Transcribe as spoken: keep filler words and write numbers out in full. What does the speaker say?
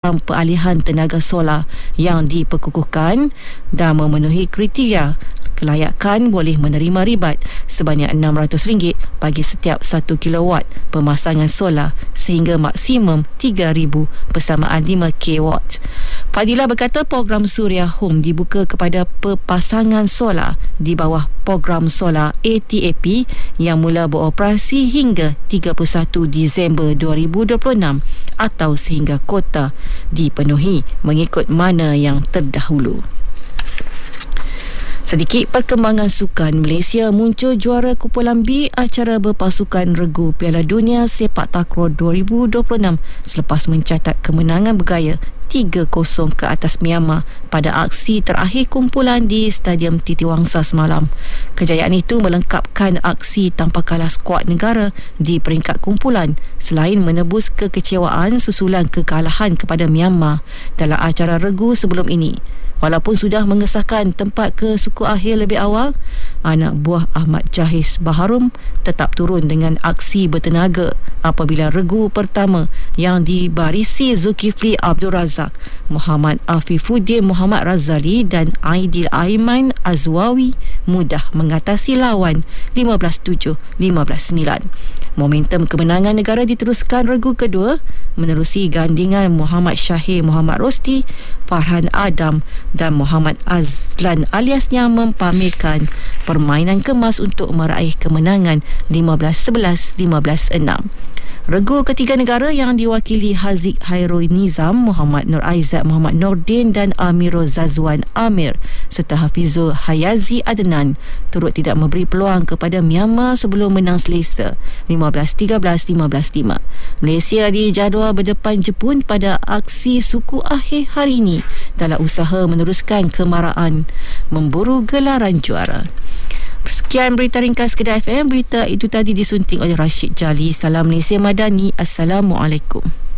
program peralihan tenaga solar yang diperkukuhkan dan memenuhi kriteria kelayakan boleh menerima ribat sebanyak enam ratus ringgit bagi setiap satu kilowatt pemasangan solar sehingga maksimum tiga ribu persamaan lima kilowatt. Fadilah berkata program Suria Home dibuka kepada pepasangan solar di bawah program solar A T A P yang mula beroperasi hingga tiga puluh satu Disember dua ribu dua puluh enam atau sehingga kota dipenuhi mengikut mana yang terdahulu. Sedikit perkembangan sukan. Malaysia muncul juara kumpulan B acara berpasukan regu Piala Dunia Sepak Takraw dua ribu dua puluh enam selepas mencatat kemenangan bergaya tiga kosong ke atas Myanmar pada aksi terakhir kumpulan di Stadium Titiwangsa semalam. Kejayaan itu melengkapkan aksi tanpa kalah skuad negara di peringkat kumpulan selain menebus kekecewaan susulan kekalahan kepada Myanmar dalam acara regu sebelum ini. Walaupun sudah mengesahkan tempat ke suku akhir lebih awal, anak buah Ahmad Jahiz Baharum tetap turun dengan aksi bertenaga apabila regu pertama yang dibarisi Zulkifli Abdul Razak, Muhammad Afifuddin Muhammad Razali dan Aidil Aiman Azwawi mudah mengatasi lawan lima belas tujuh, lima belas sembilan. Momentum kemenangan negara diteruskan regu kedua menerusi gandingan Muhammad Syahir Muhammad Rosti, Farhan Adam dan Muhammad Azlan aliasnya mempamerkan permainan kemas untuk meraih kemenangan lima belas sebelas, lima belas enam. Regu ketiga negara yang diwakili Haziq Hairul Nizam, Muhammad Nur Aizat Muhammad Nordin dan Amirul Zazwan Amir serta Hafizul Hayazi Adnan turut tidak memberi peluang kepada Myanmar sebelum menang selesa lima belas tiga belas, lima belas lima. Malaysia dijadual berdepan Jepun pada aksi suku akhir hari ini dalam usaha meneruskan kemarahan memburu gelaran juara. Sekian berita ringkas Kedah F M. Berita itu tadi disunting oleh Rashid Jali. Salam Malaysia Madani. Assalamualaikum.